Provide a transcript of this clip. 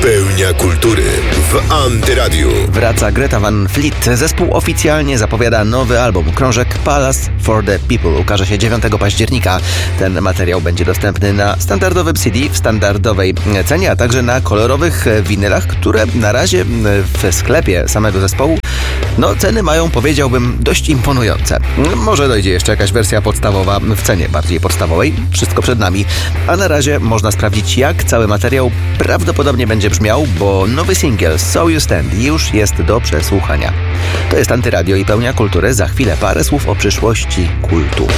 Pełnia kultury w Antyradiu. Wraca Greta Van Fleet. Zespół oficjalnie zapowiada nowy album. Krążek Palace for the People ukaże się 9 października. Ten materiał będzie dostępny na standardowym CD w standardowej cenie, a także na kolorowych winylach, które na razie w sklepie samego zespołu ceny mają, powiedziałbym, dość imponujące. Może dojdzie jeszcze jakaś wersja podstawowa w cenie bardziej podstawowej. Wszystko przed nami. A na razie można sprawdzić, jak cały materiał prawdopodobnie będzie brzmiał, bo nowy singiel So You Stand już jest do przesłuchania. To jest Antyradio i Pełnia Kultury. Za chwilę parę słów o przyszłości kultu.